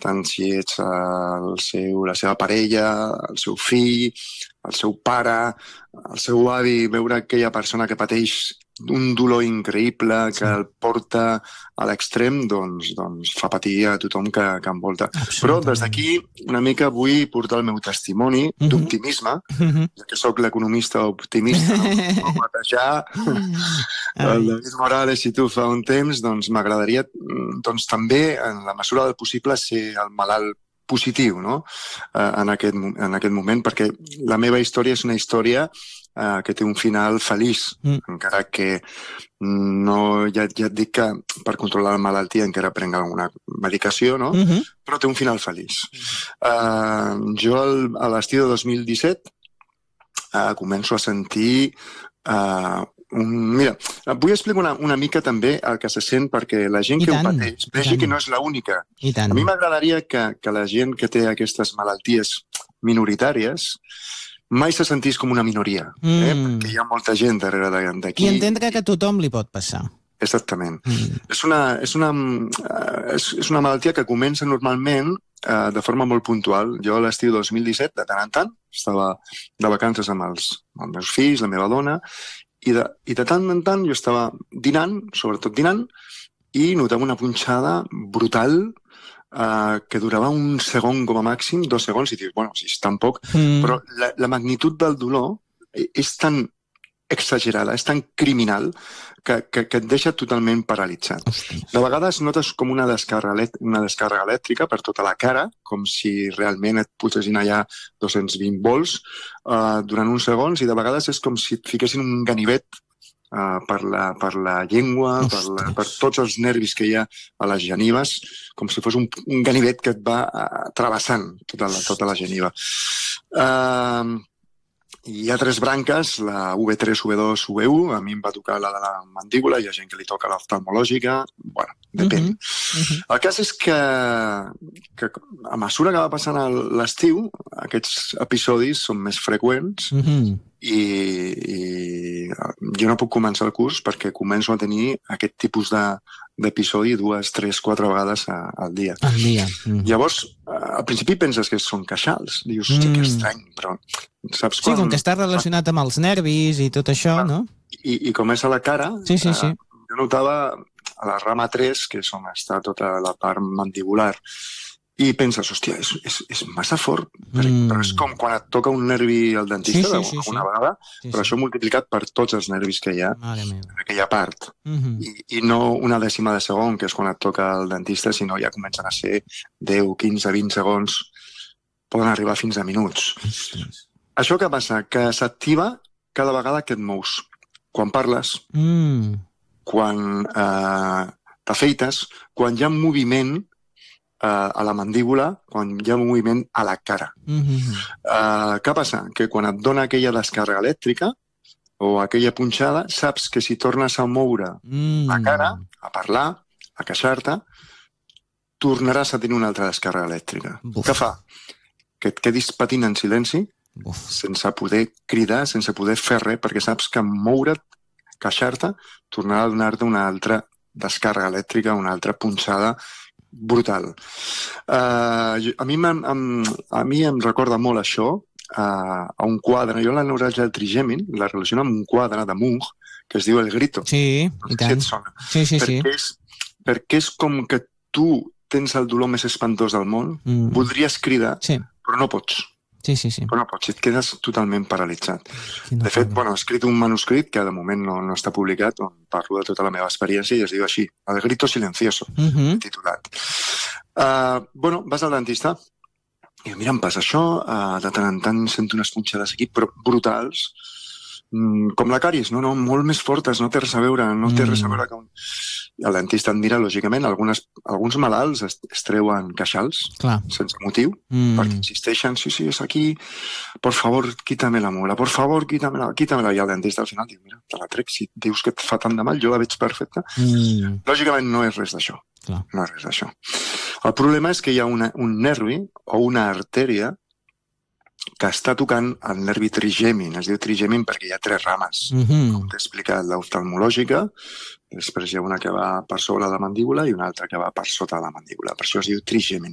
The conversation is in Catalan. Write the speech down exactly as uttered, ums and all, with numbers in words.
tant si ets el seu, la seva parella, el seu fill, el seu pare, el seu avi, veure aquella persona que pateix un dolor increïble que sí. el porta a l'extrem, doncs, doncs fa patir a tothom que, que envolta. Però des d'aquí una mica vull portar el meu testimoni uh-huh. d'optimisme, uh-huh. ja que sóc l'economista optimista, no, no batejar el David Morales i tu fa un temps, doncs m'agradaria doncs, també, en la mesura del possible, ser el malalt positiu, no? Uh, en, aquest, en aquest moment, perquè la meva història és una història Uh, que té un final feliç, mm. encara que no, ja, ja et dic que per controlar la malaltia encara prenc alguna medicació, no? Mm-hmm. Però té un final feliç. Uh, jo el, a l'estiu de dos mil disset uh, començo a sentir uh, un... Mira, vull explicar una, una mica també el que se sent perquè la gent I que tant, ho pateix vegi que no és l'única. A mi m'agradaria que, que la gent que té aquestes malalties minoritàries mai se sentís com una minoria, mm. eh? perquè hi ha molta gent darrere d'aquí. I entendre que a tothom li pot passar. Exactament. Mm. És, una, és, una, és, és una malaltia que comença normalment eh, de forma molt puntual. Jo a l'estiu dos mil disset, de tant en tant, estava de vacances amb els, amb els meus fills, la meva dona, i de, i de tant en tant jo estava dinant, sobretot dinant, i notava una punxada brutal Uh, que durava un segon com a màxim, dos segons, i dius, bueno, si és tan poc, mm. però la, la magnitud del dolor és tan exagerada, és tan criminal, que, que, que et deixa totalment paralitzat. Ostres. De vegades notes com una descàrrega, una descàrrega elèctrica per tota la cara, com si realment et posessin allà dos-cents vint volts uh, durant uns segons, i de vegades és com si et fiquessin un ganivet Uh, per, la, per la llengua, per, la, per tots els nervis que hi ha a les genives, com si fos un, un ganivet que et va uh, travessant tota la, tota la geniva. Uh, hi ha tres branques, la U V tres, U V dos, U V u, a mi em va tocar la de la mandíbula, hi ha gent que li toca l'oftalmològica, bueno, depèn. Uh-huh. Uh-huh. El cas és que, que a mesura que va passant l'estiu, aquests episodis són més freqüents, uh-huh. I, i jo no puc començar el curs perquè començo a tenir aquest tipus de, d'episodi dues, tres, quatre vegades a, al dia. Al dia. Mm. Llavors, al principi penses que són queixals. Dius, hòstia, mm. que estrany, però saps quan... Sí, com que està relacionat amb els nervis i tot això, ah, no? I, i com és a la cara, sí, sí, sí. Eh, jo notava a la rama tres, que és on està tota la part mandibular, i penses, hòstia, és, és, és massa fort, mm. però és com quan et toca un nervi al dentista, sí, sí, sí, una sí. vegada, sí, però sí. això multiplicat per tots els nervis que hi ha en aquella part. Mm-hmm. I, I no una dècima de segon, que és quan et toca el dentista, sinó ja comencen a ser deu, quinze, vint segons, poden arribar fins a minuts. Ostres. Això què passa? Que s'activa cada vegada que et mous. Quan parles, mm. quan eh, t'afeites, quan hi ha moviment a la mandíbula, quan hi ha un moviment a la cara. Mm-hmm. Uh, què passa? Que quan et dona aquella descàrrega elèctrica o aquella punxada, saps que si tornes a moure mm. la cara, a parlar, a queixar-te, tornaràs a tenir una altra descàrrega elèctrica. Buf. Què fa? Que et quedis patint en silenci, Buf. sense poder cridar, sense poder fer res, perquè saps que moure't, queixar-te, tornarà a donar-te una altra descàrrega elèctrica, una altra punxada brutal. Uh, a, mi em, a mi em recorda molt això uh, a un quadre. Jo la neuràlgia del trigemin la relaciono amb un quadre de Munch que es diu El Grito. Sí, i tant. Sí, sí, perquè, sí. És, perquè és com que tu tens el dolor més espantós del món, mm. voldries cridar, sí. però no pots. Sí, sí, sí. Però no pots, et quedes totalment paralitzat. De fet, bueno, he escrit un manuscrit que de moment no, no està publicat, on parlo de tota la meva experiència i es diu així, El grito silencioso, mm-hmm. titulat. Uh, bueno, vas al dentista i mira, em passa això, uh, de tant en tant sento unes punxades aquí, però brutals, mm, com la càries, no, no, molt més fortes, no té res a veure, no té res a veure que un... El dentista et mira, lògicament, algunes, alguns malalts es, es treuen queixals, Clar. sense motiu, mm. perquè insisteixen, sí, sí, és aquí, por favor, quítame la mola, por favor, quítame-la, quítame-la, i el dentista al final diu, mira, te la trec, si dius que et fa tant de mal, jo la veig perfecta. Mm. Lògicament no és res d'això, Clar. no és res d'això. El problema és que hi ha una, un nervi o una artèria que està tocant el nervi trigemin. Es diu trigemin perquè hi ha tres rames. Mm-hmm. Com t'he explicat, l'oftalmològica, després hi ha una que va per sobre la mandíbula i una altra que va per sota de la mandíbula. Per això es diu trigemin.